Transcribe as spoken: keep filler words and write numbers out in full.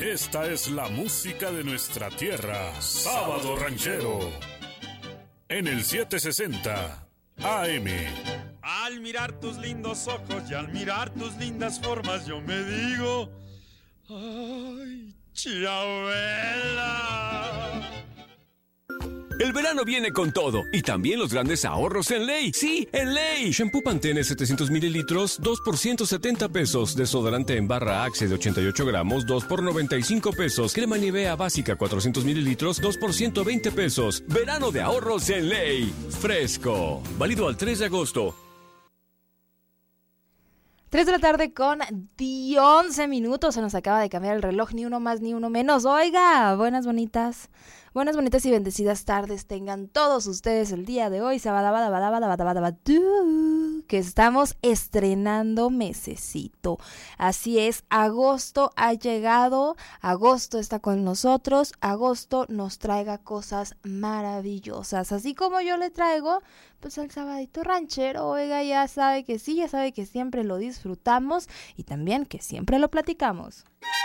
Esta es la música de nuestra tierra. Sábado Ranchero. En el setecientos sesenta A M. Al mirar tus lindos ojos y al mirar tus lindas formas, yo me digo, ¡ay, Chabela! El verano viene con todo y también los grandes ahorros en Ley. Sí, en Ley. Shampoo Pantene setecientos mililitros, dos por ciento setenta pesos. Desodorante en barra Axe de ochenta y ocho gramos, dos por noventa y cinco pesos. Crema Nivea básica cuatrocientos mililitros, dos por ciento veinte pesos. Verano de ahorros en Ley. Fresco. Válido al tres de agosto. tres de la tarde con once minutos. Se nos acaba de cambiar el reloj, ni uno más ni uno menos. Oiga, buenas, bonitas. Buenas, bonitas y bendecidas tardes tengan todos ustedes el día de hoy, que estamos estrenando mesecito. Así es, agosto ha llegado, agosto está con nosotros, agosto nos traiga cosas maravillosas. Así como yo le traigo, pues el sabadito ranchero, oiga, ya sabe que sí, ya sabe que siempre lo disfrutamos y también que siempre lo platicamos.